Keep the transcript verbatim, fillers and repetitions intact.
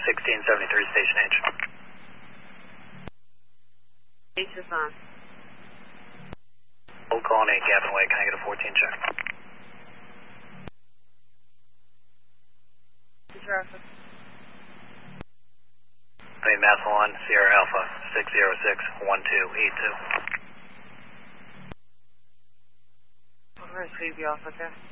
sixteen seventy-three, station H. H is on. Old Colony, cabin way, can I get a fourteen check? Traffic. I mean, Mass one, Sierra Alpha, six zero six one two eight two. Where's Baby Alpha there?